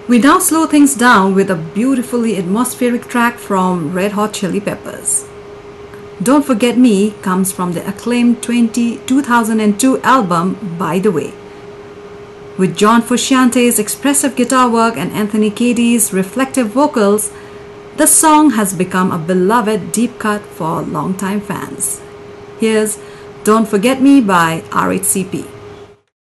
We now slow things down with a beautifully atmospheric track from Red Hot Chili Peppers. Don't Forget Me comes from the acclaimed 2002 album By the Way. With John Frusciante's expressive guitar work and Anthony Kiedis's reflective vocals, the song has become a beloved deep cut for longtime fans. Here's Don't Forget Me by R.H.C.P.